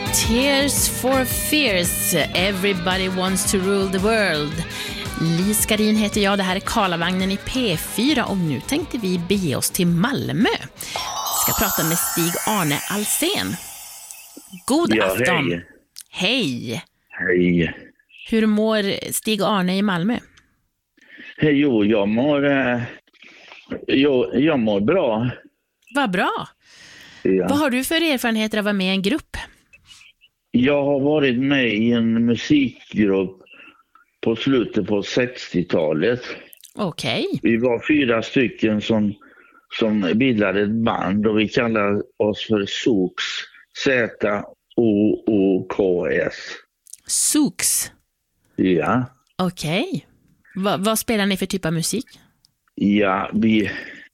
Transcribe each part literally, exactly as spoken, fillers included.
Tears for Fears, Everybody wants to rule the world. Lis Karin heter jag, det här är Karlavagnen i P fyra och nu tänkte vi bege oss till Malmö. Ska prata med Stig-Arne Alsen. God ja, afton. Hej. Hej. Hej. Hur mår Stig-Arne i Malmö? Hej, jo, jag mår, eh, jo, jag mår bra. Vad bra. Ja. Vad har du för erfarenheter av att vara med i en grupp? Jag har varit med i en musikgrupp på slutet på sextiotalet. Okej. Vi var fyra stycken som, som bildade ett band och vi kallade oss för Soks. Z O O K S. Soks? Ja. Okej. Va, vad spelar ni för typ av musik? Ja, vi,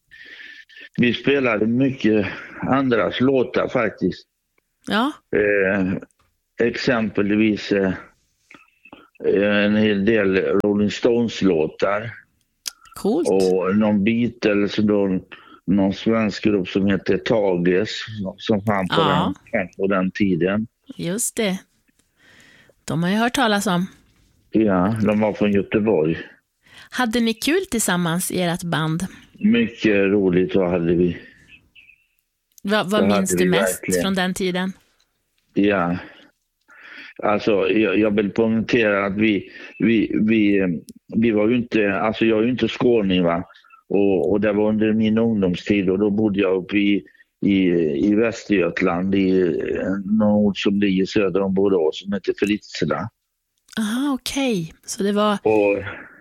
vi spelade mycket andras låtar faktiskt. Ja. Eh, exempelvis eh, en hel del Rolling Stones-låtar. Coolt. Och någon Beatles, då, någon svensk grupp som heter Tages som fann på, Ja. den, på den tiden. Just det. De har jag hört talas om. Ja, de var från Göteborg. Hade ni kul tillsammans i ert band? Mycket roligt så hade vi. Va, vad Det minns hade du vi mest verkligen. från den tiden? Ja, alltså jag, jag vill poängtera att vi, vi, vi, vi var ju inte, alltså jag är ju inte skåning va, och, och det var under min ungdomstid och då bodde jag uppe i, i, i Västergötland i någon ort som ligger söder om Borås som heter Fritsla. Aha, okej. Så det var... Och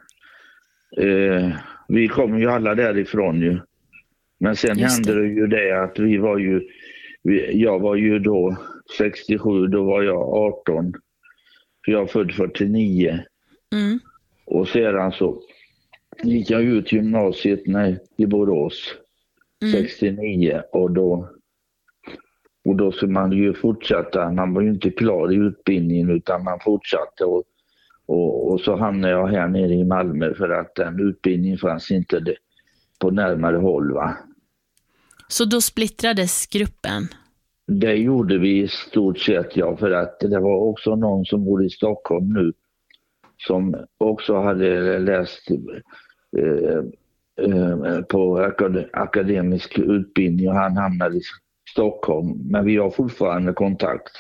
eh, vi kom ju alla därifrån ju. Men sen Just hände det. det ju det att vi var ju, vi, jag var ju då sextiosju, då var jag arton. För jag är född fyrtionio. Mm. Och sedan så gick jag ut gymnasiet nej, i Borås Mm. sextionio och då och då så man ju fortsätta, man var ju inte klar i utbildningen utan man fortsatte och, och, och så hamnade jag här nere i Malmö för att den utbildningen fanns inte det, på närmare håll va. Så då splittrades gruppen? Det gjorde vi i stort sett ja, för att det var också någon som bor i Stockholm nu som också hade läst eh, eh, på akad- akademisk utbildning och han hamnade i Stockholm. Men vi har fortfarande kontakt.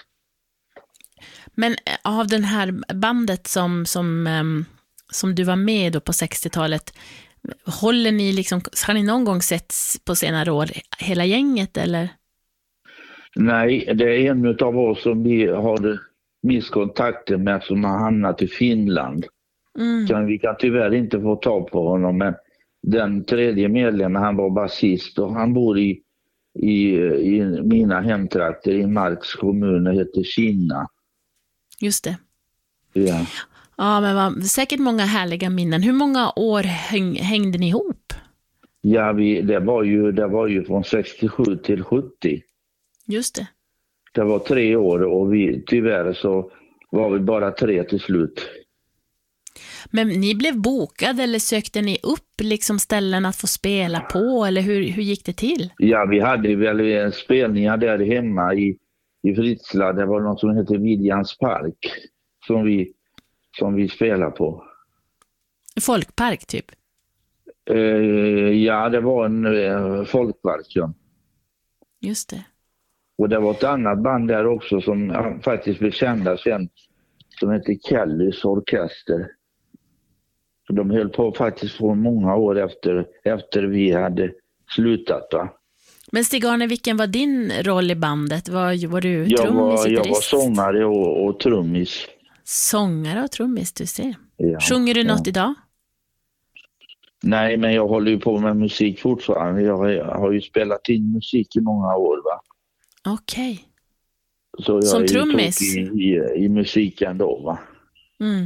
Men av den här bandet som, som, um, som du var med då på sextiotalet, håller ni liksom, har ni någon gång sett på senare år hela gänget eller? Nej, det är en av oss som vi har misskontakter med som har hamnat i Finland. Mm. Så vi kan tyvärr inte få tag på honom, men den tredje medlemmen, han var basist och han bor i, i, i mina hemtrakter i Marks kommun och heter Kina. Just det. Ja. Ja, men vad, säkert många härliga minnen. Hur många år häng, hängde ni ihop? Ja, vi, det, var ju, det var ju från sextiosju till sjuttio. Just det. Det var tre år och vi, tyvärr så var vi bara tre till slut. Men ni blev bokade eller sökte ni upp liksom ställen att få spela på eller hur, hur gick det till? Ja, vi hade väl spelningar där hemma i, i Fritsla. Det var något som heter Vidjans park som vi, som vi spelade på. Folkpark typ? Uh, ja, det var en uh, folkpark. Ja. Just det. Och det var ett annat band där också som ja, faktiskt blev kända sen som heter Kellys orkester. Så de höll på faktiskt för många år efter, efter vi hade slutat va. Men Stig-Arne, vilken var din roll i bandet? Var, var du Jag trummis, var, jag var gitarrist? sångare och, och trummis. Sångare och trummis, du ser. Ja, Sjunger du ja. något idag? Nej, men jag håller ju på med musik fortfarande. Jag har, jag har ju spelat in musik i många år va. Okej. Så jag Som är trummis? ju i, i, i musiken då va. Mm.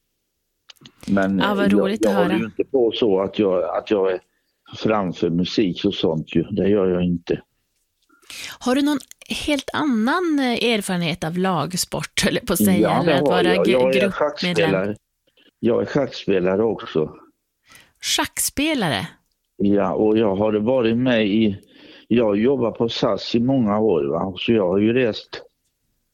Men Ja, vad jag, roligt jag att håller höra. ju inte på så att jag, att jag är framför musik och sånt ju. Det gör jag inte. Har du någon helt annan erfarenhet av lagsport eller på att säga? Ja, det eller att har vara jag. g- Jag är gruppmedlem? schackspelare. Jag är schackspelare också. Schackspelare? Ja, och jag har varit med i... Jag jobbar på S A S i många år va. Så jag har ju rest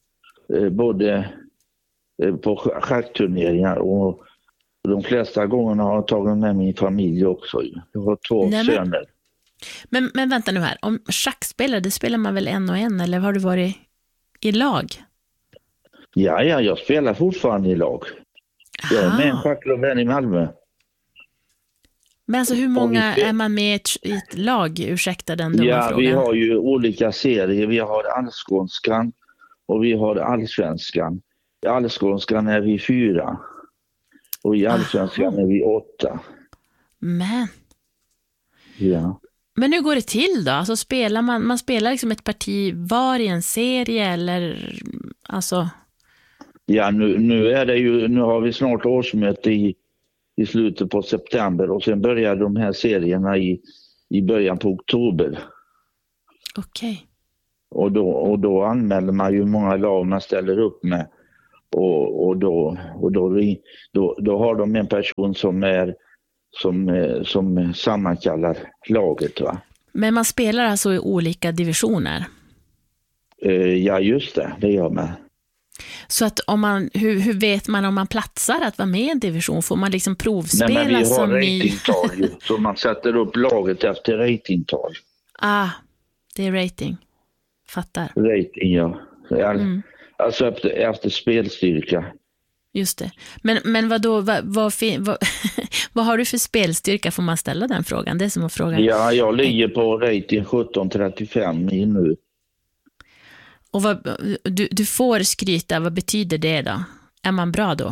eh, både eh, på schackturneringar och de flesta gångerna har jag tagit med min familj också. Jag har två Nej, men, söner. Men, men vänta nu här, om schackspelare, det spelar man väl en och en, eller har du varit i lag? Ja, ja, jag spelar fortfarande i lag. Jag är med en schackklubb här i Malmö. Men alltså hur många är man med i ett, i ett lag? Ursäkta den dumma ja, frågan. Vi har ju olika serier. Vi har allskånskan och vi har allsvenskan. I allskånskan är vi fyra. Och i allsvenskan Aha. är vi åtta. Men... Ja. Men hur går det till då? Alltså spelar man, man spelar liksom ett parti var i en serie eller alltså... Ja, nu, nu är det ju, nu har vi snart årsmöte i, i slutet på september och sen börjar de här serierna i, i början på oktober. Okej. Okay. Och då, och då anmäler man ju många lag man ställer upp med. Och, och, då, och då, då, då har de en person som är som, som sammankallar laget, va? Men man spelar alltså i olika divisioner? Uh, ja, just det. Det gör man. Så att om man, hur, hur vet man om man platsar att vara med i en division? Får man liksom provspela? Nej, men vi har som ratingtal ni... så man sätter upp laget efter ratingtal. Ah, det är rating. Fattar. Rating, ja. Mm. Alltså efter, efter spelstyrka. Just det. Men, men vad då, vad, vad, vad, vad har du för spelstyrka, får man ställa den frågan? Det är som att fråga. Ja, jag ligger på rating sjutton trettiofem i nu. Och vad, du, du får skryta, vad betyder det då? Är man bra då?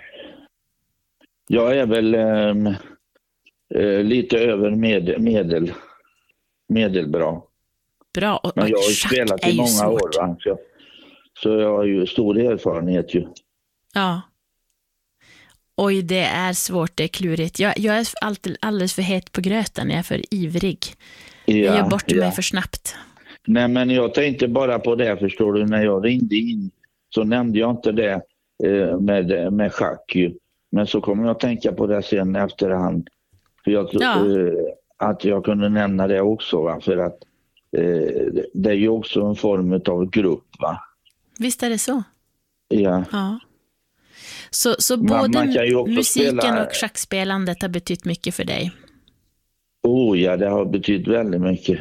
Jag är väl ähm, äh, lite över med, medel, medelbra. Bra. Och, men jag har ju spelat i många svårt. år, va? Så, så jag har ju stor erfarenhet ju. Ja. Oj, det är svårt, det är klurigt. Jag, jag är alltid alldeles för het på gröten, jag är för ivrig. Ja, jag gör bort ja. mig för snabbt. Nej, men jag tänkte bara på det, förstår du, när jag ringde in så nämnde jag inte det eh, med, med schack ju. Men så kommer jag att tänka på det sen efterhand. För jag, ja. eh, att jag kunde nämna det också, va? För att eh, det är ju också en form av grupp, va? Visst är det så? Ja. Ja. Så, så både musiken spela... och schackspelandet har betytt mycket för dig? Oh ja, det har betytt väldigt mycket.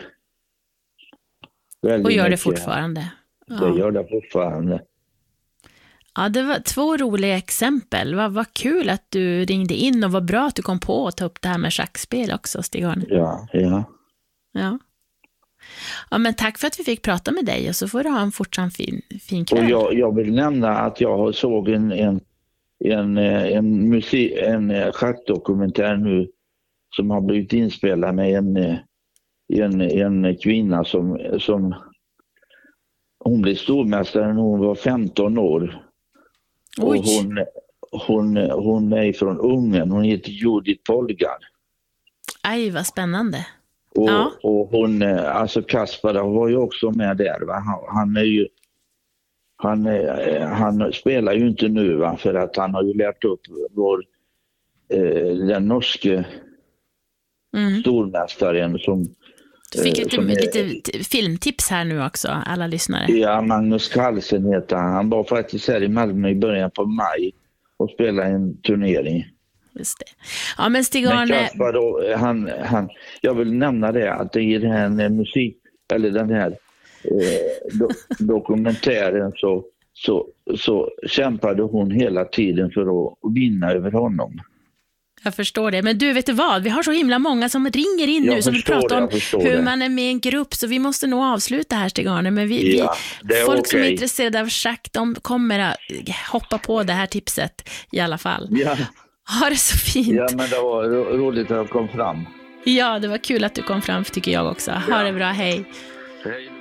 Väldigt och gör mycket. det fortfarande? Ja. Det gör det fortfarande. Ja, det var två roliga exempel. Vad, vad kul att du ringde in och vad bra att du kom på att ta upp det här med schackspel också, Stig-Arne. Ja, ja. Ja. Ja, men tack för att vi fick prata med dig och så får du ha en fortsatt fin, fin kväll. Och jag, jag vill nämna att jag såg en, en, en, en, musik, en schackdokumentär nu som har blivit inspelad med en, en, en kvinna som, som hon blev stormästare när hon var femton år. Oj. Och hon, hon, hon är från Ungern, hon heter Judith Polgar. Aj, vad spännande. Och, ja. och hon, alltså Kaspar var ju också med där, va? Han, han är ju han, han spelar ju inte nu, va? För att han har ju lärt upp vår eh, den norske mm. stormästaren som du fick lite, eh, lite filmtips här nu också, alla lyssnare. Ja, Magnus Carlsen heter han. Han var faktiskt här i Malmö i början på maj och spelade en turnering. Just det. Ja, men Stig-Arne... Men Kaspar då, han, han, jag vill nämna det att i den här musik, eller den här eh, do, dokumentären så, så, så kämpade hon hela tiden för att vinna över honom. Jag förstår det. Men du, vet du vad? Vi har så himla många som ringer in jag nu som vill prata om hur det. man är med i en grupp. Så vi måste nog avsluta här, Stig-Arne. Men vi, ja, vi, folk okay. som är intresserade av schack, de kommer att hoppa på det här tipset i alla fall. Ja. Ha det så fint. Ja, men det var ro- roligt att jag kom fram. Ja, det var kul att du kom fram, tycker jag också. Ha ja. det bra, hej. Hej.